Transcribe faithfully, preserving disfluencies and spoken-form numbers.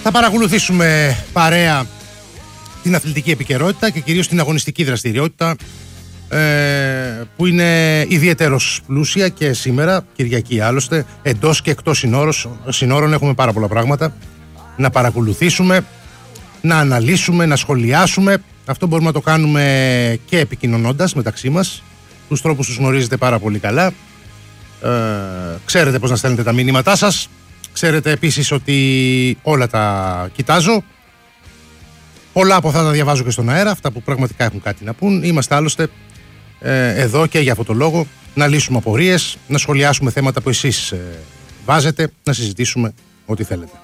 Θα παρακολουθήσουμε παρέα την αθλητική επικαιρότητα και κυρίως την αγωνιστική δραστηριότητα ε, που είναι ιδιαίτερος πλούσια και σήμερα, Κυριακή άλλωστε, εντός και εκτός συνόρος, συνόρων έχουμε πάρα πολλά πράγματα να παρακολουθήσουμε, να αναλύσουμε, να σχολιάσουμε. Αυτό μπορούμε να το κάνουμε και επικοινωνώντας μεταξύ μας. Τους τρόπους τους γνωρίζετε πάρα πολύ καλά. Ε, ξέρετε πώς να στέλνετε τα μηνύματά σας. Ξέρετε επίσης ότι όλα τα κοιτάζω. Πολλά από αυτά τα διαβάζω και στον αέρα, αυτά που πραγματικά έχουν κάτι να πούν. Είμαστε άλλωστε ε, εδώ και για αυτό το λόγο να λύσουμε απορίες, να σχολιάσουμε θέματα που εσείς ε, βάζετε, να συζητήσουμε ό,τι θέλετε.